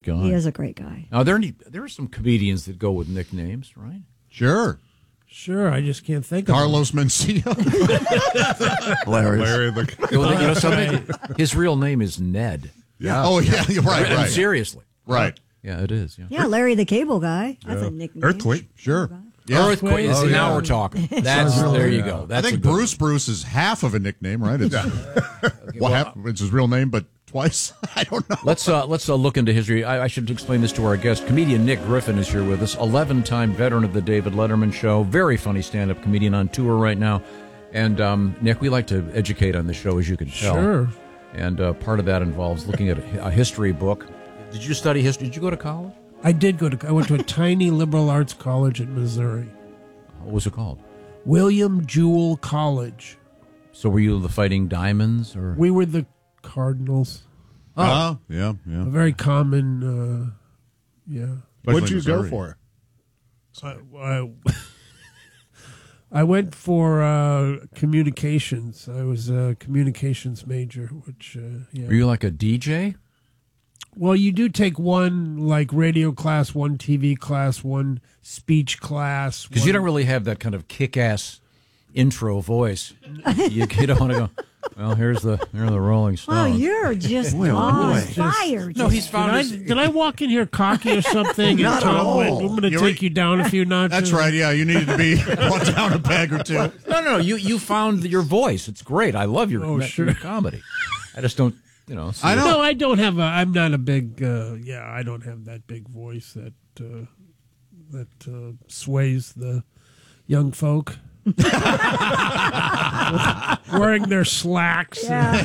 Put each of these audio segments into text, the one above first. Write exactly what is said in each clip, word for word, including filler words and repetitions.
guy. He is a great guy. Now, there, any, there are some comedians that go with nicknames, right? Sure. Sure, I just can't think of Carlos Mencia. Larry. Larry the You know, you know something? His real name is Ned. Yeah. Oh, yeah. You're right, I mean, right. Seriously. Right. Yeah, it is. Yeah. Yeah, Larry the Cable Guy. That's a nickname. Earthquake. Sure. Yeah. Earthquake. Oh, See, yeah. now we're talking. That's there. You go. I That's think a good Bruce Bruce is half of a nickname, right? It's, what happened? It's his real name, but twice. I don't know. Let's uh, let's uh, look into history. I, I should explain this to our guest. Comedian Nick Griffin is here with us, eleven-time veteran of the David Letterman Show, very funny stand-up comedian on tour right now. And um, Nick, we like to educate on the show, as you can tell. Sure. And uh, part of that involves looking at a, a history book. Did you study history? Did you go to college? I did go to. I went to a tiny liberal arts college in Missouri, What was it called? William Jewell College. So were you the Fighting Diamonds, or We were the Cardinals. Oh, yeah, yeah. A very common. Uh, yeah. What'd you Missouri. go for? I, I, I went for uh, communications. I was a communications major, which uh, yeah. were you like a D J? Well, you do take one like radio class, one T V class, one speech class. Because you don't really have that kind of kick-ass intro voice. You, you don't want to go, well, here's the here are the Rolling Wow, Stones. you're just Boy, oh, on boy. fire. No, he's Did found I, his... did I walk in here cocky or something? Not and Tom at all. went, I'm going to You're- take you down a few notches. That's right. Yeah, you needed to be brought down a peg or two. No, no, no. You, you found your voice. It's great. I love your, Oh, your sure. comedy. I just don't, you know. see I it. know. No, I don't have a. I'm not a big. Uh, yeah, I don't have that big voice that uh, that uh, sways the young folk. Wearing their slacks. Yeah.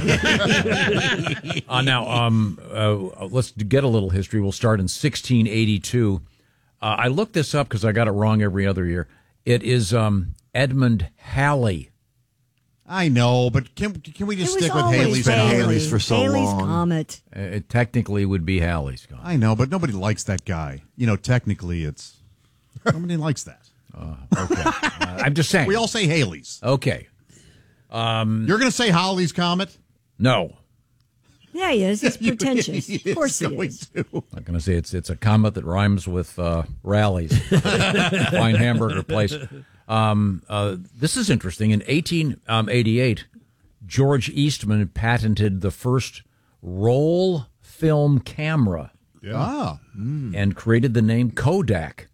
Uh, now, um, uh, let's get a little history. We'll start in sixteen eighty-two. Uh, I looked this up because I got it wrong every other year. It is um, Edmund Halley. I know, but can can we It just was stick with always Haley's been Haley. Haley's for so Haley's long. Comet. Uh, it technically would be Halley's. Comet. I know, but nobody likes that guy. You know, technically, it's nobody likes that. Okay. Uh, I'm just saying. We all say Haley's. Okay. You're going to say Holly's Comet? No. Yeah, he is. He's pretentious. He Of course he going is. to. I'm not going to say it's it's a comet that rhymes with uh, rallies. Fine hamburger place. Um, uh, this is interesting. In eighteen eighty-eight, George Eastman patented the first roll film camera Ah, and created the name Kodak,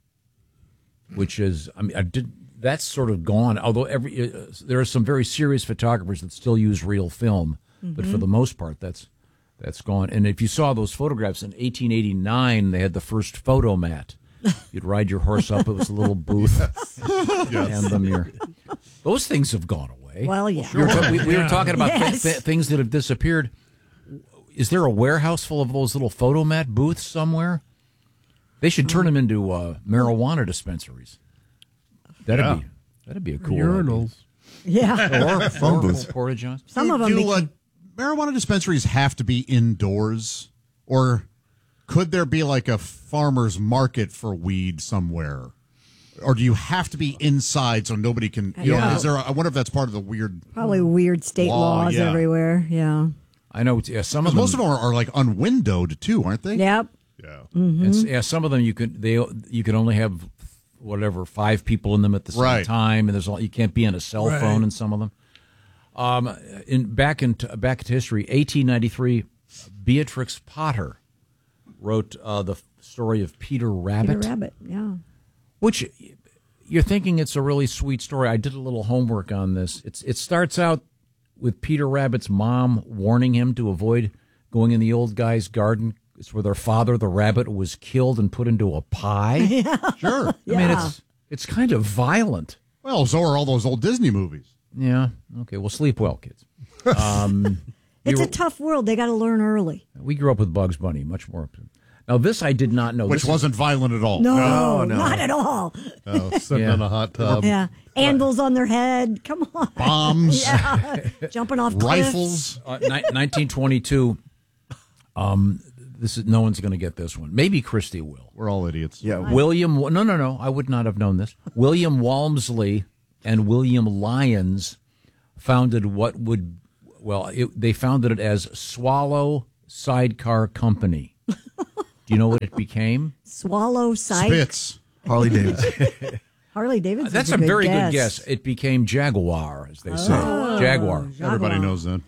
which is, I mean, I did, that's sort of gone. Although every uh, there are some very serious photographers that still use real film, but for the most part, that's that's gone. And if you saw those photographs in eighteen eighty-nine, they had the first photomat. You'd ride your horse up; it was a little booth. Hand them your. Those things have gone away. Well, yeah. We were, ta- we, we were talking about thi- Yes. thi- things that have disappeared. Is there a warehouse full of those little photomat booths somewhere? They should turn them into uh, marijuana dispensaries. That'd Yeah. be that'd be a cool Urinals. Yeah. idea. Or Phone or booth. porta johns. Some of them. do, uh, became- marijuana dispensaries have to be indoors, or could there be like a farmer's market for weed somewhere? Or do you have to be inside so nobody can? You know, Yeah. is there? A, I wonder if that's part of the weird. Probably weird state Law, laws yeah. everywhere. Yeah. I know. Yeah, some of Because them. most of them are, are like unwindowed too, aren't they? Yep. Yeah. and s- yeah, some of them you could they you can only have whatever five people in them at the same Right. time, and there's all, you can't be on a cell Right. phone in some of them. Um, in back in back to history, eighteen ninety-three, Beatrix Potter wrote uh, the story of Peter Rabbit, Peter Rabbit. Yeah. which you're thinking it's a really sweet story. I did a little homework on this. It's it starts out with Peter Rabbit's mom warning him to avoid going in the old guy's garden. It's where their father, the rabbit, was killed and put into a pie. Sure. I mean, it's it's kind of violent. Well, so are all those old Disney movies. Yeah. Okay. Well, sleep well, kids. Um, It's we a were- tough world. They got to learn early. We grew up with Bugs Bunny, much more. Now, this I did not know. Which This is- wasn't violent at all. No, No, no. not at all. Oh, sitting Yeah. in a hot tub. Yeah. Anvils on their head. Come on. Bombs, Yeah. Jumping off cliffs. rifles. uh, ni- nineteen twenty-two. Um, this is no one's going to get this one. Maybe Christy will. We're all idiots. Yeah. William. No, no, no. I would not have known this. William Walmsley and William Lyons founded what would well, it, they founded it as Swallow Sidecar Company. Do you know what it became? Swallow Sight. Spitz. Harley Davidson. Harley Davidson. That's a, good very guess. good guess. It became Jaguar, as they say. Oh. Jaguar. Everybody knows that.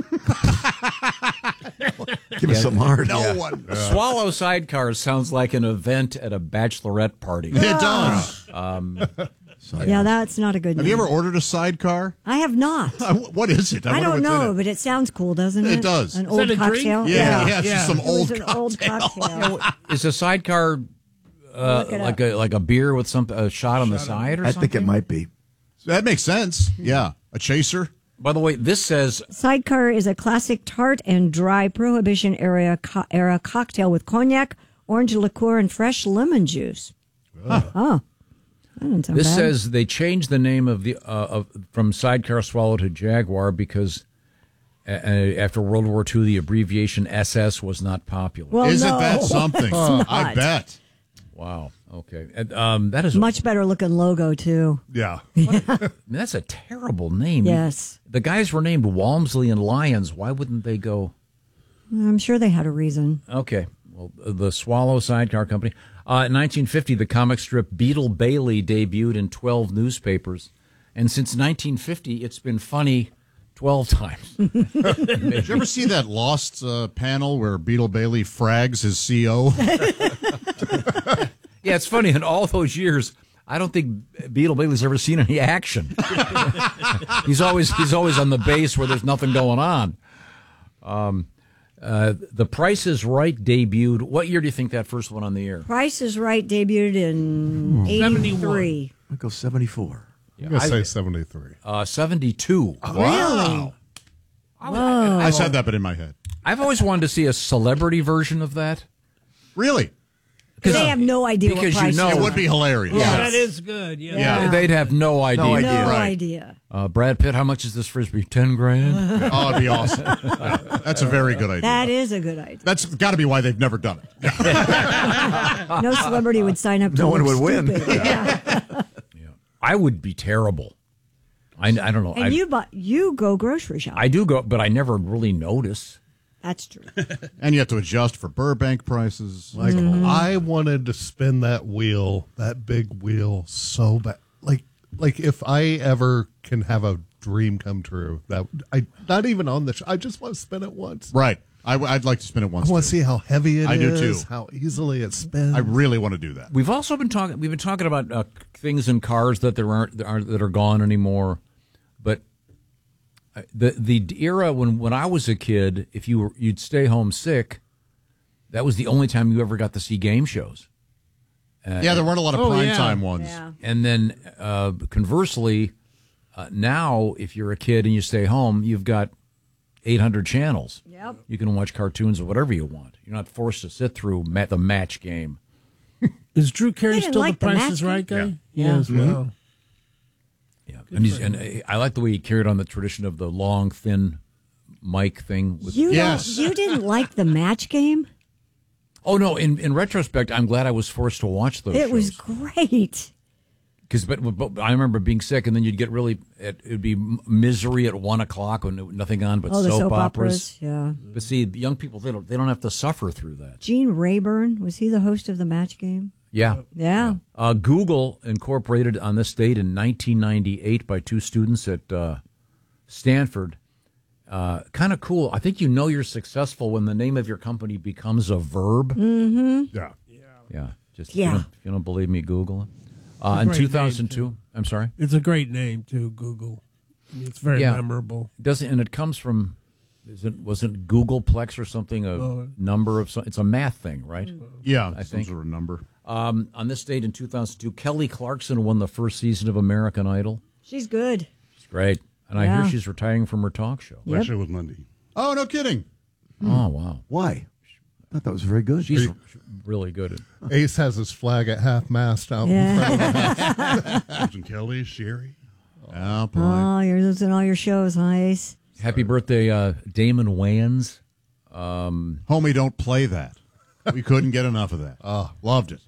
Give us something hard. No one. Swallow Sidecar sounds like an event at a bachelorette party. It does. Yeah, that's not a good Have name. you ever ordered a sidecar? I have not. Uh, What is it? I wonder don't what's in know, it. but it sounds cool, doesn't it? It does. An Is old that a drink? cocktail. Yeah, yeah, it's Yeah. just some It old was an old cocktail. Is a sidecar uh, Look it like up. a like a beer with some a shot on the side or I something? think it might be. That makes sense. Yeah, a chaser. By the way, this says Sidecar is a classic tart and dry Prohibition era co- era cocktail with cognac, orange liqueur, and fresh lemon juice. Oh, that doesn't sound this bad. says they changed the name of the uh, of from Sidecar Swallow to Jaguar because uh, after World War Two the abbreviation S S was not popular. Well, Isn't no, that something? it's I not. bet. Wow. Okay. And, um, that is Much better looking logo too. Yeah. I mean, that's a terrible name. Yes, The guys were named Walmsley and Lyons. Why wouldn't they go? I'm sure they had a reason. Okay. Well, the Swallow Sidecar Company. Uh, in nineteen fifty, the comic strip Beetle Bailey debuted in twelve newspapers. And since nineteen fifty, it's been funny twelve times. Did you ever see that Lost uh, panel where Beetle Bailey frags his C O? Yeah, it's funny. In all those years, I don't think Beetle Bailey's ever seen any action. he's always he's always on the base where there's nothing going on. Um, uh, The Price is Right debuted. What year do you think that first went on the air? Price is Right debuted in eighty-three. I'll go seventy-four. I'm going to say seventy-three. Uh, seventy-two. Really? I said that, but in my head. I've always wanted to see a celebrity version of that. Really? They have no idea what because you Price know- is It Right. would be hilarious. Yeah, that is good. Yeah. Yeah. They'd have no idea. No No idea. Right. idea. Uh, Brad Pitt, how much is this frisbee? Ten grand. Oh, it'd be awesome. Yeah. That's a very good idea. That is a good idea. That's got to be why they've never done it. No celebrity would sign up to No one look would win. stupid. Yeah. I would be terrible. I, I don't know. I, And you buy, you go grocery shopping. I do go, but I never really notice. That's true. And you have to adjust for Burbank prices. Like, Mm-hmm. I wanted to spin that wheel, that big wheel, so bad. Like, like if I ever can have a dream come true, that I not even on the. Sh- I just want to spin it once. Right. I, would like to spin it once. I want to too. see how heavy it is. I do too. How easily it spins. I really want to do that. We've also been talking. We've been talking about uh, things in cars that there aren't that, aren't, that are gone anymore. But uh, the the era when, when I was a kid, if you were you'd stay home sick, that was the only time you ever got to see game shows. Yeah, there weren't a lot of Oh, prime yeah. time ones. Yeah. And then uh, conversely, uh, now if you're a kid and you stay home, you've got eight hundred channels. Yep. You can watch cartoons or whatever you want. You're not forced to sit through ma- the match game. Is Drew Carey They didn't still like the the Price match is Right guy? Yeah. Yes. Well, Yeah, and, he's, and uh, I like the way he carried on the tradition of the long, thin mic thing. With, You Yes. don't, you didn't like the match game? oh no! In in retrospect, I'm glad I was forced to watch those. It was great. because, but, but I remember being sick, and then you'd get really. It would be misery at one o'clock when there was nothing on but Oh, the soap, soap operas. operas. Yeah. But see, young people they don't they don't have to suffer through that. Gene Rayburn, was he the host of the match game? Yeah. Yeah. Uh, Google incorporated on this date in nineteen ninety-eight by two students at uh, Stanford. Uh, kind of cool. I think you know you're successful when the name of your company becomes a verb. Yeah. Yeah. Just If, Yeah. you don't, if you don't believe me, Google it. Uh, a in great two thousand two, name, I'm sorry. it's a great name too. Google. I mean, it's very Yeah. memorable. Doesn't and it comes from. Is it wasn't Googleplex or something? A Oh. number of some, it's a math thing, right? Yeah, I some think. sort of number. Um, on this date in two thousand two, Kelly Clarkson won the first season of American Idol. She's good. It's great, and I Yeah. hear she's retiring from her talk show. Yep. Actually, it was Monday. Oh, no kidding. Oh wow, Why? I thought that was very good. she's really good at. Ace has his flag at half mast out Yeah. in front of him. Susan Kelly, Sherry. Oh, boy. Oh, you're losing all your shows, huh, Ace? Happy birthday, uh, Damon Wayans. Homie, don't play that. We couldn't get enough of that. Oh, loved it.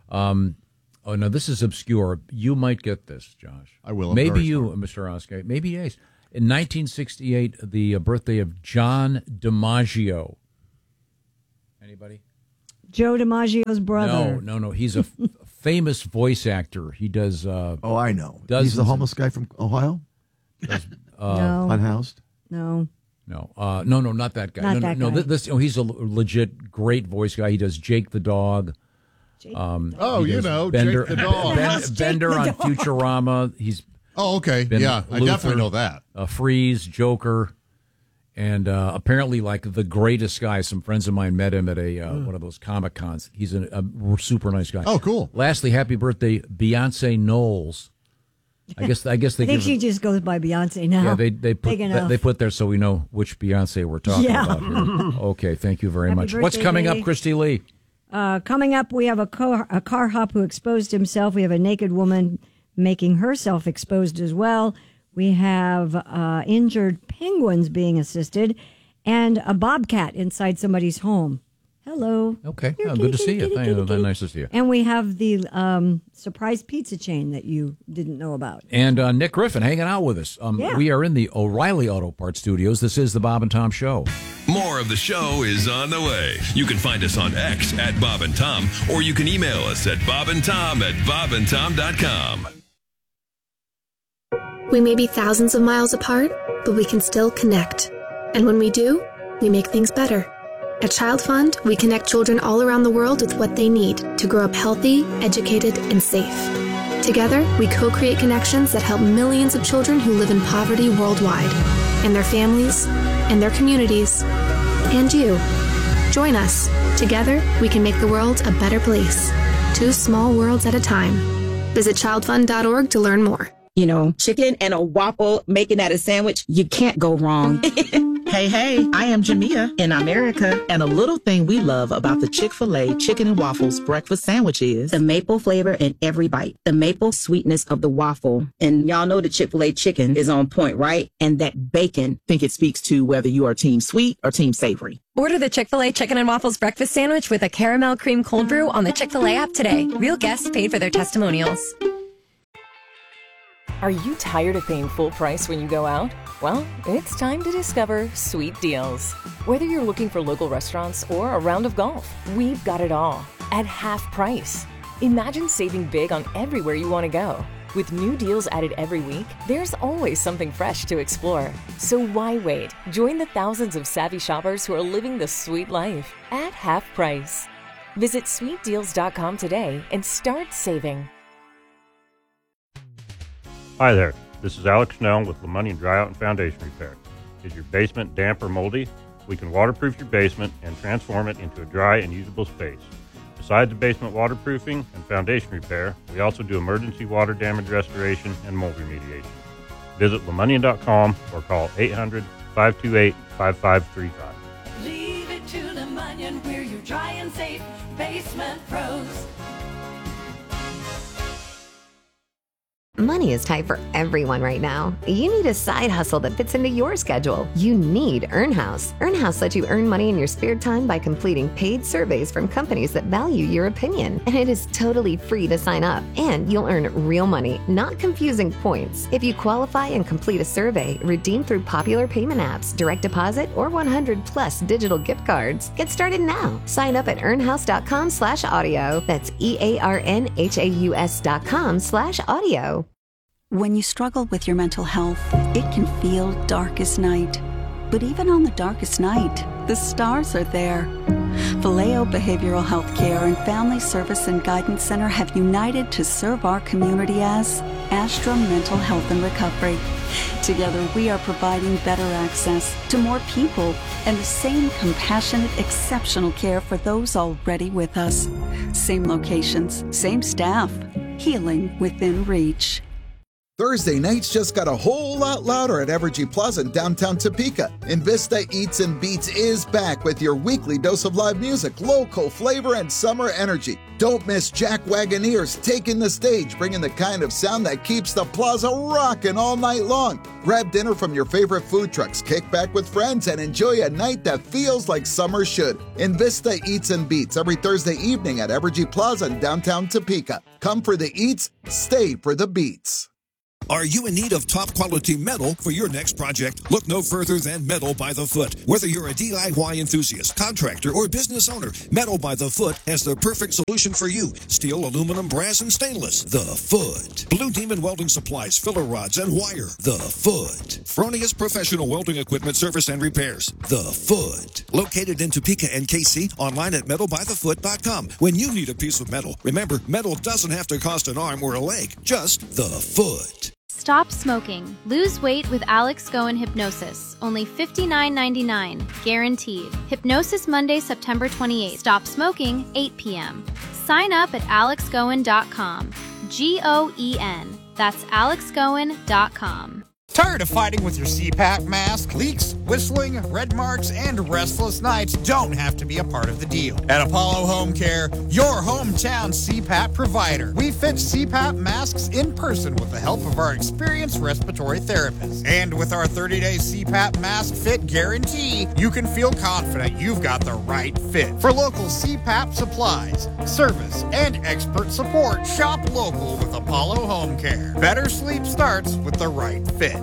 Oh no, this is obscure. You might get this, Josh. I will. I'm Maybe very you, Mister Oscar. Maybe Ace. In nineteen sixty-eight, the uh, birthday of John DiMaggio. Anybody? Joe DiMaggio's brother. No, no, no. He's a f- famous voice actor. He does. Uh, Oh, I know. Dozens He's the homeless guy from Ohio? no, Unhoused? no. no, uh, no, no, not that guy. Not no, that no, guy. no. This, oh, he's a l- legit great voice guy. He does Jake the dog. Um, Oh, he you does know, Bender, Jake the dog. Ben- hell's Jake Bender the on dog? Futurama. He's Oh, okay. been Yeah, I Luther, definitely know that. Uh, Freeze, Joker, and uh, apparently like the greatest guy. Some friends of mine met him at a uh, one of those Comic Cons. He's a, a super nice guy. Oh, cool. Lastly, happy birthday, Beyonce Knowles. I guess I guess they I think give she just goes by Beyonce now. yeah they they put Big that, enough. they put there so we know which Beyonce we're talking Yeah. about here. Okay, thank you very Happy much. What's birthday, coming Lee. up, Christy Lee? Uh, coming up, we have a car, a car hop who exposed himself. We have a naked woman making herself exposed as well. We have uh, injured penguins being assisted, and a bobcat inside somebody's home. Hello. Okay, Here, oh, kitty, good to kitty, see you. kitty, Thank kitty, you. kitty. Nice to see you. And we have the um, surprise pizza chain that you didn't know about. And uh, Nick Griffin hanging out with us. Um, Yeah. We are in the O'Reilly Auto Parts Studios. This is the Bob and Tom Show. More of the show is on the way. You can find us on X at Bob and Tom, or you can email us at bobandtom at bob and tom dot com. We may be thousands of miles apart, but we can still connect. And when we do, we make things better. At Child Fund, we connect children all around the world with what they need to grow up healthy, educated, and safe. Together, we co-create connections that help millions of children who live in poverty worldwide, and their families, and their communities, and you. Join us. Together, we can make the world a better place. Two small worlds at a time. Visit child fund dot org to learn more. You know, chicken and a waffle, making that a sandwich, you can't go wrong. Hey, hey, I am Jamia in America, and a little thing we love about the Chick-fil-A Chicken and Waffles breakfast sandwich is The maple flavor in every bite, the maple sweetness of the waffle. And y'all know the Chick-fil-A chicken is on point, right? And that bacon. I think it speaks to whether you are team sweet or team savory. Order the Chick-fil-A Chicken and Waffles breakfast sandwich with a caramel cream cold brew on the Chick-fil-A app today. Real guests paid for their testimonials. Are you tired of paying full price when you go out? Well, it's time to discover Sweet Deals. Whether you're looking for local restaurants or a round of golf, we've got it all at half price. Imagine saving big on everywhere you want to go. With new deals added every week, there's always something fresh to explore. So why wait? Join the thousands of savvy shoppers who are living the sweet life at half price. Visit sweet deals dot com today and start saving. Hi there, this is Alex Snell with LeMoney Dry Out and Foundation Repair. Is your basement damp or moldy? We can waterproof your basement and transform it into a dry and usable space. Besides the basement waterproofing and foundation repair, we also do emergency water damage restoration and mold remediation. Visit lemoney dot com or call eight hundred, five two eight, five five three five. Leave it to LeMonnion, we're your dry and safe basement pros. Money is tight for everyone right now. You need a side hustle that fits into your schedule. You need EarnHouse. EarnHouse lets you earn money in your spare time by completing paid surveys from companies that value your opinion. And it is totally free to sign up. And you'll earn real money, not confusing points. If you qualify and complete a survey, redeem through popular payment apps, direct deposit, or one hundred plus digital gift cards. Get started now. Sign up at earnhouse.com slash audio. That's E-A-R-N-H-A-U-S dot com slash audio. When you struggle with your mental health, it can feel dark as night. But even on the darkest night, the stars are there. Vallejo Behavioral Health Care and Family Service and Guidance Center have united to serve our community as Astra Mental Health and Recovery. Together, we are providing better access to more people and the same compassionate, exceptional care for those already with us. Same locations, same staff, healing within reach. Thursday nights just got a whole lot louder at Evergy Plaza in downtown Topeka. Invista Eats and Beats is back with your weekly dose of live music, local flavor, and summer energy. Don't miss Jack Wagoneers taking the stage, bringing the kind of sound that keeps the plaza rocking all night long. Grab dinner from your favorite food trucks, kick back with friends, and enjoy a night that feels like summer should. Invista Eats and Beats every Thursday evening at Evergy Plaza in downtown Topeka. Come for the eats, stay for the beats. Are you in need of top quality metal for your next project? Look no further than Metal by the Foot. Whether you're a D I Y enthusiast, contractor, or business owner, Metal by the Foot has the perfect solution for you. Steel, aluminum, brass, and stainless. The Foot. Blue Demon Welding Supplies, filler rods, and wire. The Foot. Fronius Professional Welding Equipment Service and Repairs. The Foot. Located in Topeka and K C, online at metal by the foot dot com. When you need a piece of metal, remember, metal doesn't have to cost an arm or a leg, just the foot. Stop smoking. Lose weight with Alex Goen Hypnosis. Only fifty-nine ninety-nine. Guaranteed. Hypnosis Monday, September twenty-eighth. Stop smoking, eight p.m. Sign up at alex goen dot com. G O E N. That's alex goen dot com. Tired of fighting with your C PAP mask? Leaks, whistling, red marks, and restless nights don't have to be a part of the deal. At Apollo Home Care, your hometown C PAP provider, we fit C PAP masks in person with the help of our experienced respiratory therapists. And with our thirty-day C PAP mask fit guarantee, you can feel confident you've got the right fit. For local C PAP supplies, service, and expert support, shop local with Apollo Home Care. Better sleep starts with the right fit.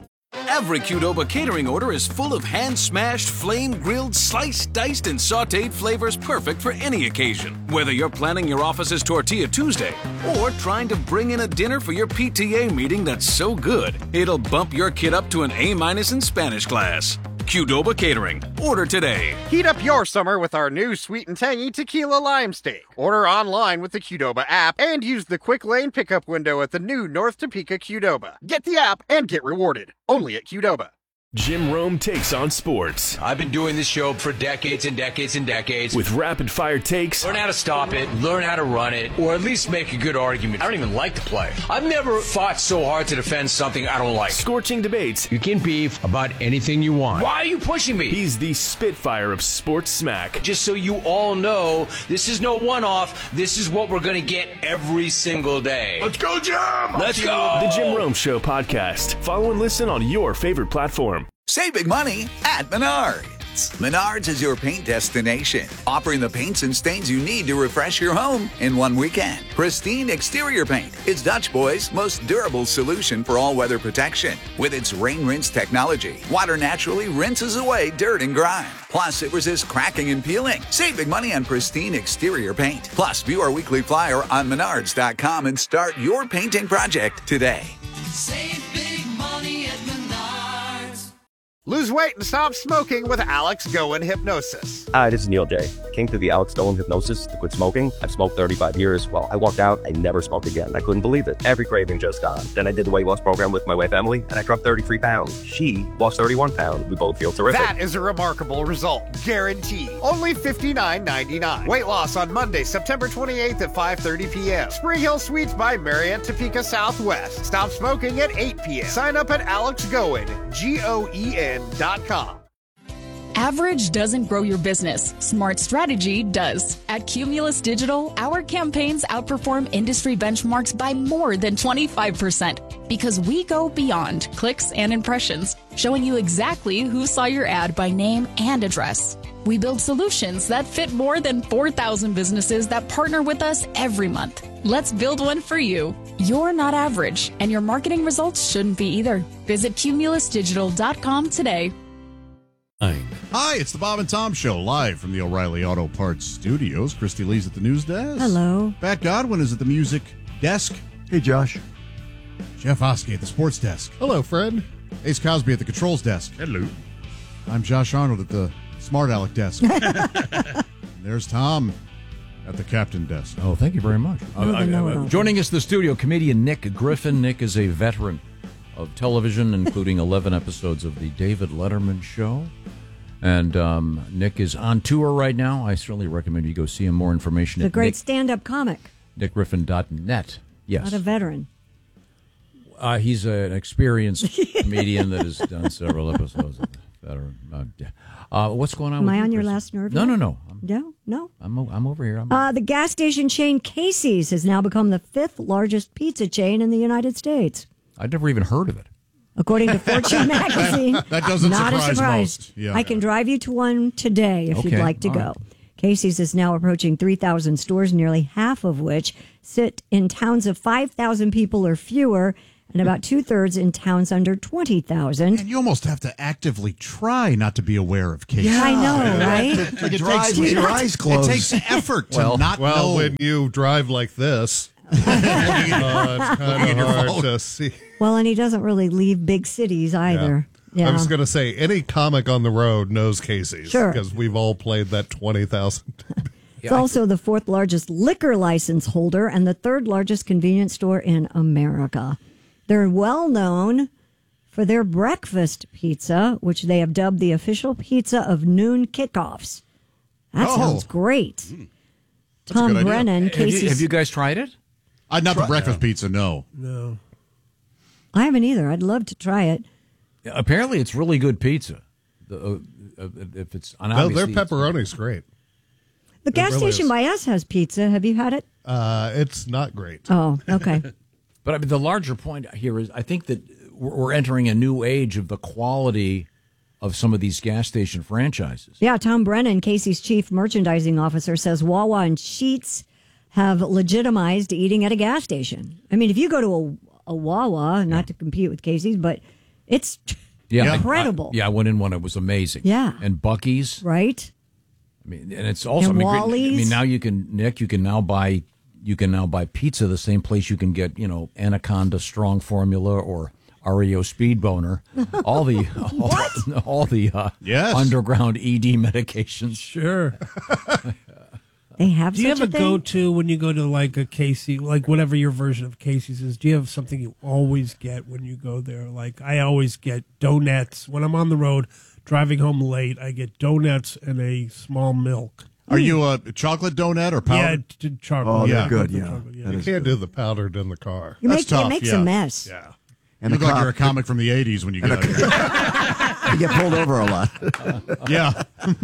Every Qdoba catering order is full of hand-smashed, flame-grilled, sliced, diced, and sautéed flavors perfect for any occasion. Whether you're planning your office's Tortilla Tuesday or trying to bring in a dinner for your P T A meeting that's so good, it'll bump your kid up to an A-minus in Spanish class. Qdoba Catering. Order today. Heat up your summer with our new sweet and tangy tequila lime steak. Order online with the Qdoba app and use the quick lane pickup window at the new North Topeka Qdoba. Get the app and get rewarded. Only at Qdoba. Jim Rome takes on sports. I've been doing this show for decades and decades and decades. With rapid-fire takes. Learn how to stop it, learn how to run it, or at least make a good argument. I don't even like to play. I've never fought so hard to defend something I don't like. Scorching debates. You can beef about anything you want. Why are you pushing me? He's the Spitfire of sports smack. Just so you all know, this is no one-off. This is what we're going to get every single day. Let's go, Jim! Let's go! The Jim Rome Show podcast. Follow and listen on your favorite platform. Save big money at Menards. Menards is your paint destination, offering the paints and stains you need to refresh your home in one weekend. Pristine exterior paint is Dutch Boy's most durable solution for all-weather protection. With its rain rinse technology, water naturally rinses away dirt and grime. Plus, it resists cracking and peeling. Save big money on pristine exterior paint. Plus, view our weekly flyer on menards dot com and start your painting project today. Save big money at Menards. Lose weight and stop smoking with Alex Goen Hypnosis. Hi, this is Neil J. Came through the Alex Goen Hypnosis to quit smoking. I've smoked thirty-five years. Well, I walked out, I never smoked again. I couldn't believe it. Every craving just gone. Then I did the weight loss program with my wife, Emily, and I dropped thirty-three pounds. She lost thirty-one pounds. We both feel terrific. That is a remarkable result. Guaranteed. Only fifty-nine ninety-nine. Weight loss on Monday, September twenty-eighth at five thirty p.m. Spring Hill Suites by Marriott, Topeka Southwest. Stop smoking at eight p.m. Sign up at alex goen, G O E N dot com. Average doesn't grow your business. Smart strategy does. At Cumulus Digital, our campaigns outperform industry benchmarks by more than twenty-five percent because we go beyond clicks and impressions, showing you exactly who saw your ad by name and address. We build solutions that fit more than four thousand businesses that partner with us every month. Let's build one for you. You're not average, and your marketing results shouldn't be either. Visit cumulus digital dot com today. Hi, it's the Bob and Tom Show, live from the O'Reilly Auto Parts Studios. Christy Lee's at the news desk. Hello. Pat Godwin is at the music desk. Hey, Josh. Jeff Oskey at the sports desk. Hello, Fred. Ace Cosby at the controls desk. Hello. I'm Josh Arnold at the smart aleck desk. There's Tom at the captain desk. Oh, thank you very much. No, no, no, no. Joining us in the studio, comedian Nick Griffin. Nick is a veteran of television, including eleven episodes of the David Letterman Show. And um, Nick is on tour right now. I certainly recommend you go see him. More information The at great Nick, stand-up comic. nick griffin dot net. Yes. Not a veteran. Uh, he's an experienced comedian that has done several episodes of Veteran. Uh, yeah. uh, what's going on Am with I you, on your Kristen? last nerve? No, yet? no, no. I'm, No, no. I'm, o- I'm over here. I'm, Uh, the gas station chain Casey's has now become the fifth largest pizza chain in the United States. I'd never even heard of it. According to Fortune magazine. That doesn't Not surprise a surprise. most. Yeah. I can drive you to one today if you'd Okay, like to all go. right. Casey's is now approaching three thousand stores, nearly half of which sit in towns of five thousand people or fewer. and about two-thirds in towns under twenty thousand. And you almost have to actively try not to be aware of cases. Yeah, I know, right? It, like it, Drive takes, with your eyes closed. It takes effort to Well- not Well, know. when you drive like this, uh, it's kind of hard to see. Well, and he doesn't really leave big cities either. Yeah. I was going to say, any comic on the road knows Casey's. Sure. Because we've all played that twenty thousand. It's also the fourth largest liquor license holder and the third largest convenience store in America. They're well known for their breakfast pizza, which they have dubbed the official pizza of noon kickoffs. That Oh. sounds great. That's a good Tom idea. Brennan, Have you, Casey's. have you guys tried it? Uh, not the Try- breakfast pizza, no. No. I haven't either. I'd love to try it. Apparently, it's really good pizza. The, uh, uh, if it's and No, their obviously it's- pepperoni's great. The gas really station is. by us has pizza. Have you had it? Uh, it's not great. Oh, okay. But I mean, the larger point here is I think that we're we're entering a new age of the quality of some of these gas station franchises. Yeah, Tom Brennan, Casey's chief merchandising officer, says Wawa and Sheetz have legitimized eating at a gas station. I mean, if you go to a, a Wawa, not to compete with Casey's, but it's Yeah, incredible. I, yeah, I went in one; it was amazing. Yeah. And Buc-ee's, right? I mean, and it's also And I mean, great- I Wally's. mean, now you can Nick, you can now buy you can now buy pizza the same place you can get you know Anaconda Strong Formula or R E O Speed Boner, all the all, all the uh, Yes. underground E D medications. Sure. They have. Do you such have a, thing? go-to when you go to like a Casey, like whatever your version of Casey's is? Do you have something you always get when you go there? Like I always get donuts when I'm on the road driving home late. I get donuts and a small milk. Are you a chocolate donut or powder? Yeah, t- t- chocolate. Oh, they're yeah, good, chocolate, yeah. chocolate, yeah. That You is can't good. do the powdered in the car. You That's make, tough, it makes yeah. a mess. Yeah. And you the look like cop, you're a comic from the eighties when you get out of here. you get pulled over a lot. Yeah.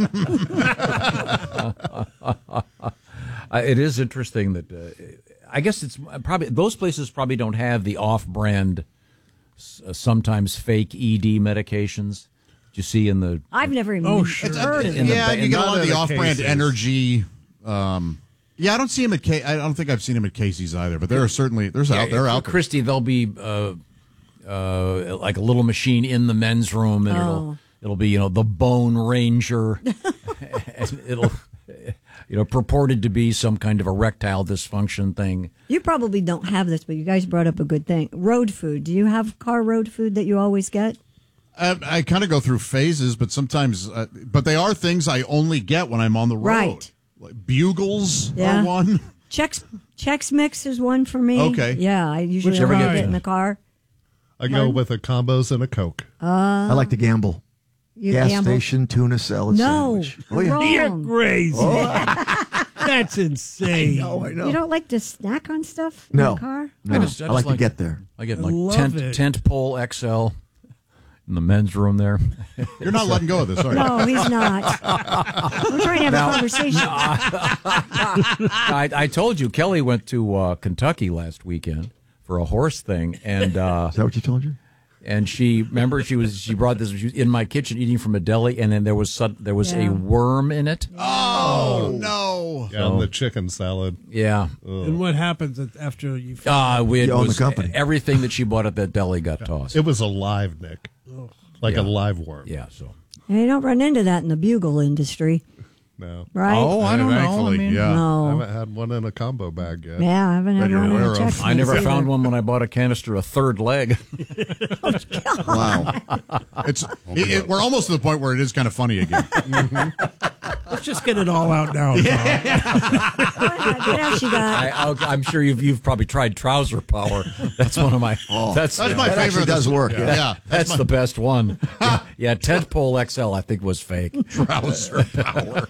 Uh, it is interesting that uh, I guess it's probably those places probably don't have the off-brand, uh, sometimes fake E D medications. You see in the I've never even Oh, sure. heard of In it. the- yeah, in you get a not lot of in the the off-brand Casey's. energy. Um, yeah, I don't see him at. K- I don't think I've seen him at Casey's either. But there are certainly there's out they're out there. Christy, there'll be uh, uh, like a little machine in the men's room, and Oh. it'll it'll be you know the Bone Ranger, and it'll you know purported to be some kind of erectile dysfunction thing. You probably don't have this, but you guys brought up a good thing. Road food. Do you have car road food that you always get? Uh, I kind of go through phases, but sometimes, uh, but they are things I only get when I'm on the road. Right. Like Bugles Yeah. are one. Chex Chex Mix is one for me. Okay. Yeah, I usually Whichever have gets it you. in the car. I go with a combos and a Coke. Uh, I like to gamble. You Gas gamble? station tuna salad No, sandwich. Oh, yeah. You're wrong. crazy. That's insane. Oh, I know. You don't like to snack on stuff in No. the car? No. I just- I I, just like, like- to get there. I get I like love tent it. tent pole X L in the men's room there. You're not letting go of this, are you? No, he's not. We're trying to have Now- a conversation. I, I told you Kelly went to uh, Kentucky last weekend for a horse thing, and uh, Is that what you told you? and she remember she was she brought this she was in my kitchen eating from a deli, and then there was some, there was Yeah. a worm in it. Oh no! Yeah, and the chicken salad. Yeah. And what happens after you? Uh, we, it You own the was, company. Everything that she bought at that deli got tossed. It was alive, Nick. Like Yeah. a live worm. Yeah, so. And you don't run into that in the bugle industry, No. right? Oh, I don't know. I Thankfully, mean, yeah. I No. haven't had one in a combo bag yet. Yeah, I haven't That had you're one in aware a of. Chex I never Mix found either. one when I bought a canister of third leg. Wow. It's it, it- we're almost to the point where it is kind of funny again. Let's just get it all out now. Tom. What else you got? I, I'll- I'm sure you've you've probably tried Trouser Power. That's one of my. that's That's my That favorite. actually does work. Yeah, Yeah. yeah, That's the best one. Yeah, yeah, tent pole X L I think was fake. trouser power.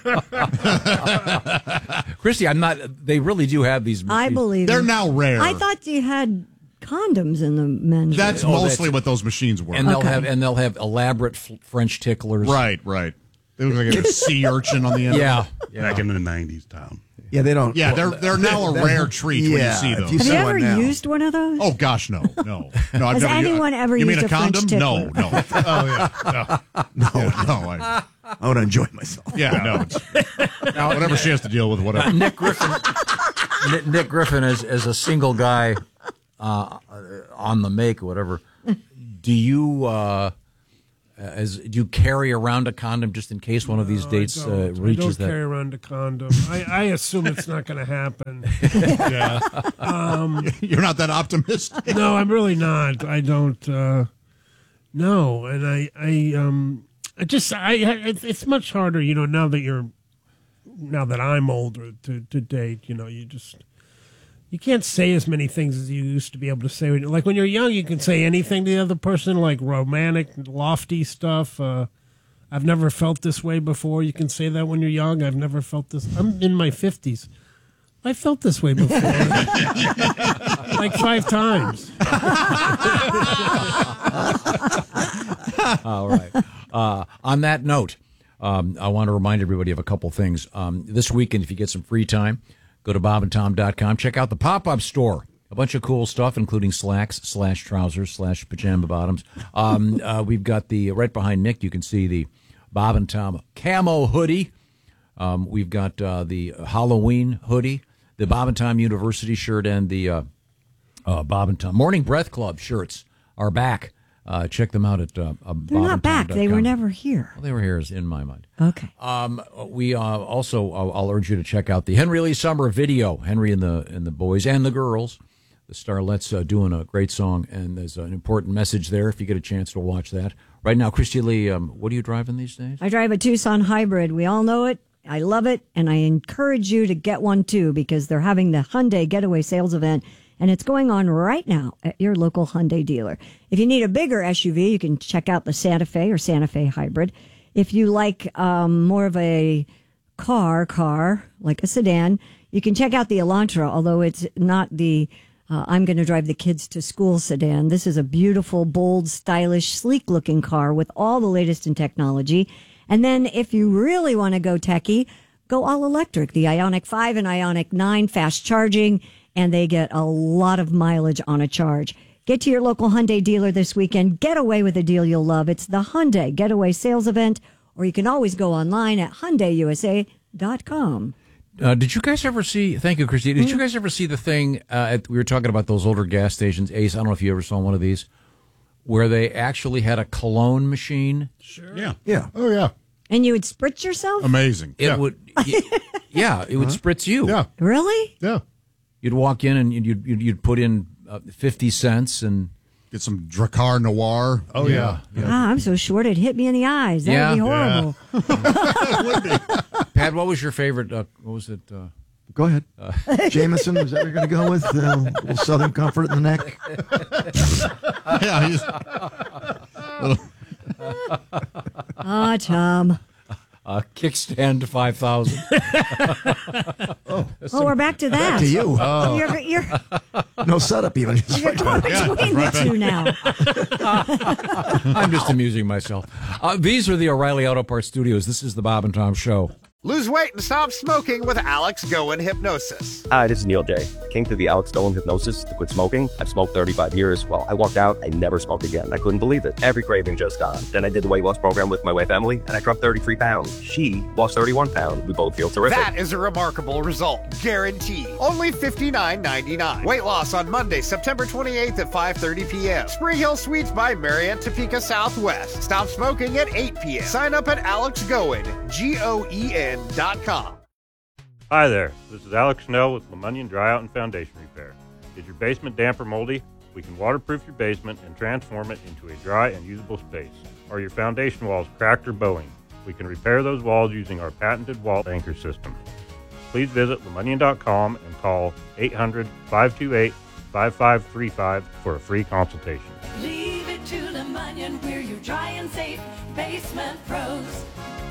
Christy, I'm not. They really do have these. I these- believe They're you. now rare. I thought you had condoms in the men's. That's Oh, mostly that's- what those machines were. and they'll Okay. have and they'll have elaborate f- French ticklers. Right, right. They look like a sea urchin on the end. Yeah. Back in the nineties, Tom. Yeah, they don't. Yeah, they're they're now a That- rare treat when you yeah, see if those. you Have see you ever one now. used one of those? Oh gosh, no, no, no. I've Has never, anyone ever you used mean a a French condom? No, tickler? no. Oh, yeah. No, no. no I, I want to enjoy myself. yeah, no. It's, whatever she has to deal with, whatever. Nick Griffin. Nick, Nick Griffin, as as a single guy, uh, on the make or whatever, do you uh, as do you carry around a condom just in case one of these No, dates I uh, don't. reaches I don't that? carry around a condom. I, I assume it's not going to happen. yeah. Um, You're not that optimistic. No, I'm really not. I don't. Uh, no, and I, I, um, I just, I, I, it's much harder, you know, now that you're, now that I'm older to, to date. You know, you just, you can't say as many things as you used to be able to say. Like when you're young, you can say anything to the other person, like romantic, lofty stuff. Uh, I've never felt this way before. You can say that when you're young. I've never felt this. I'm in my fifties. I felt this way before. Like five times. All right. Uh, on that note, um, I want to remind everybody of a couple things. Um, this weekend, if you get some free time, go to bob and tom dot com. Check out the pop-up store. A bunch of cool stuff, including slacks, slash trousers, slash pajama bottoms. Um, uh, we've got the, right behind Nick, you can see the Bob and Tom camo hoodie. Um, we've got uh, the Halloween hoodie, the Bob and Tom University shirt, and the uh, uh, Bob and Tom Morning Breath Club shirts are back. Uh, check them out at uh, uh, They're not back. They were never here. Well, they were here in my mind. Okay. Um, we uh, also, uh, I'll urge you to check out the Henry Lee Summer video. Henry and the and the boys and the girls, the Starlets, uh, doing a great song, and there's an important message there. If you get a chance to watch that right now, Christy Lee, um, what are you driving these days? I drive a Tucson Hybrid. We all know it. I love it, and I encourage you to get one too because they're having the Hyundai Getaway Sales Event. And it's going on right now at your local Hyundai dealer. If you need a bigger S U V, you can check out the Santa Fe or Santa Fe Hybrid. If you like um, more of a car, car, like a sedan, you can check out the Elantra, although it's not the uh, I'm going to drive the kids to school sedan. This is a beautiful, bold, stylish, sleek-looking car with all the latest in technology. And then if you really want to go techie, go all electric. The Ioniq five and Ioniq nine, fast charging, and they get a lot of mileage on a charge. Get to your local Hyundai dealer this weekend. Get away with a deal you'll love. It's the Hyundai Getaway Sales Event, or you can always go online at hyundai u s a dot com. Uh, did you guys ever see, thank you, Christy, did you guys ever see the thing, uh, at, we were talking about those older gas stations, Ace, I don't know if you ever saw one of these, where they actually had a cologne machine? Sure. Yeah. Yeah. Oh, yeah. And you would spritz yourself? Amazing. It yeah. would, y- yeah, it would Huh? spritz you. Yeah. Really? Yeah. You'd walk in and you'd you'd, you'd put in uh, fifty cents and get some Drakkar Noir. Oh, yeah. yeah. Ah, I'm so short it hit me in the eyes. That Yeah. would be horrible. Pat, what was your favorite? Uh, what was it? Uh, Go ahead. Uh, Jameson, is that what you're going to go with? Uh, a little Southern Comfort in the neck? yeah. He's, Ah, Tom. uh, kickstand five thousand. Oh, we're back to that. Back to you. Oh. You're, you're, No setup even. you're going between right the two now. I'm just amusing myself. Uh, these are the O'Reilly Auto Parts Studios. This is the Bob and Tom Show. Lose weight and stop smoking with Alex Goen Hypnosis. Hi, this is Neil J. Came through the Alex Goen Hypnosis to quit smoking. I've smoked thirty-five years. Well, I walked out, I never smoked again. I couldn't believe it. Every craving just gone. Then I did the weight loss program with my wife Emily, and I dropped thirty-three pounds. She lost thirty-one pounds. We both feel terrific. That is a remarkable result. Guaranteed. Only fifty-nine ninety-nine. Weight loss on Monday, September twenty-eighth at five thirty p.m. Spring Hill Suites by Marriott Topeka Southwest. Stop smoking at eight p.m. Sign up at Alex Goen, G O E N dot com. Hi there, this is Alex Snell with Lemunion Dry Out and Foundation Repair. Is your basement damp or moldy? We can waterproof your basement and transform it into a dry and usable space. Are your foundation walls cracked or bowing? We can repair those walls using our patented wall anchor system. Please visit lemunion dot com and call eight hundred, five two eight, five five three five for a free consultation. Leave it to Lemunion, we're your dry and safe basement pros.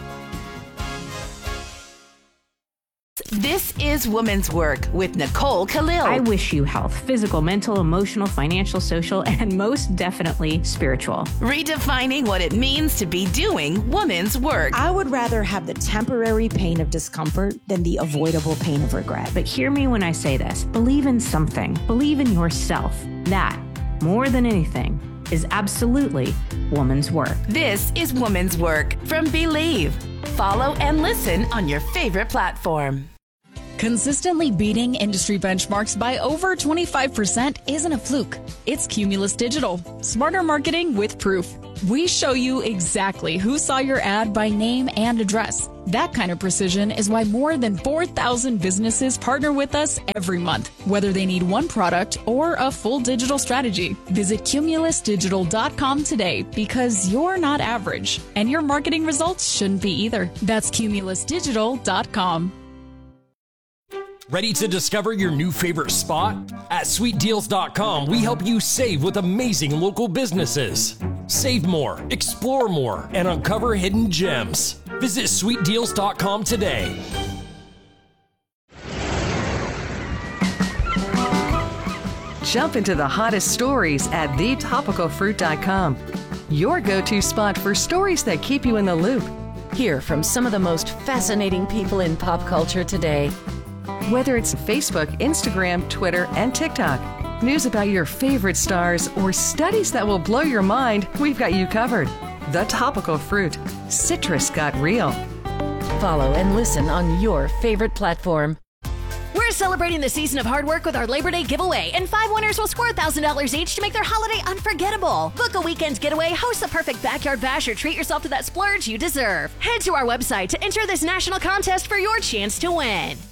This is Woman's Work with Nicole Khalil. I wish you health, physical, mental, emotional, financial, social, and most definitely spiritual. Redefining what it means to be doing woman's work. I would rather have the temporary pain of discomfort than the avoidable pain of regret. But hear me when I say this. Believe in something. Believe in yourself. That, more than anything, is absolutely woman's work. This is Woman's Work from Believe. Follow and listen on your favorite platform. Consistently beating industry benchmarks by over twenty-five percent isn't a fluke. It's Cumulus Digital. Smarter marketing with proof. We show you exactly who saw your ad by name and address. That kind of precision is why more than four thousand businesses partner with us every month, whether they need one product or a full digital strategy. Visit cumulus digital dot com today because you're not average, and your marketing results shouldn't be either. That's cumulus digital dot com. Ready to discover your new favorite spot? At sweet deals dot com, we help you save with amazing local businesses. Save more, explore more, and uncover hidden gems. Visit sweet deals dot com today. Jump into the hottest stories at the topical fruit dot com. Your go-to spot for stories that keep you in the loop. Hear from some of the most fascinating people in pop culture today. Whether it's Facebook, Instagram, Twitter, and TikTok, news about your favorite stars, or studies that will blow your mind, we've got you covered. The Topical Fruit. Citrus got real. Follow and listen on your favorite platform. We're celebrating the season of hard work with our Labor Day giveaway, and five winners will score one thousand dollars each to make their holiday unforgettable. Book a weekend getaway, host the perfect backyard bash, or treat yourself to that splurge you deserve. Head to our website to enter this national contest for your chance to win.